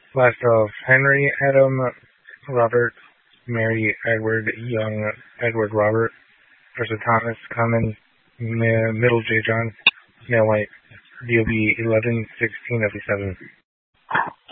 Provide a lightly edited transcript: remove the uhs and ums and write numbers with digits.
Last of Henry, Adam, Robert, Mary, Edward, Young, Edward, Robert, versus Thomas, Common, Middle J. John, Male White, DOB 11, 16 of the 7.